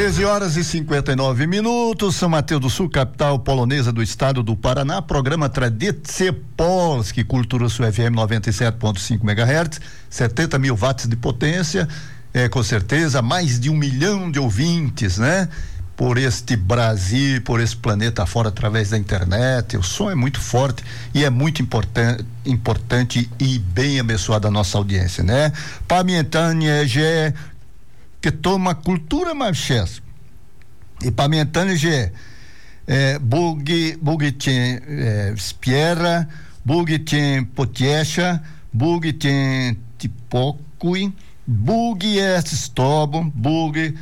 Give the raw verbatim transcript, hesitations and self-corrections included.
treze horas e cinquenta e nove minutos, São Mateus do Sul, capital polonesa do estado do Paraná, programa Tradycje Polskie, Cultura Sul F M noventa e sete ponto cinco megahertz, setenta mil watts de potência, é, com certeza mais de um milhão de ouvintes, né? Por este Brasil, por esse planeta fora, através da internet. O som é muito forte e é muito importante, importante e bem abençoada a nossa audiência, né? Pamiętanie, że que toma cultura marches e pamiętanie, że é, bugi bugi cię é, wspiera, bugi cię pociesza, bugi cię ti pokój, bugi jest z tobą, bugi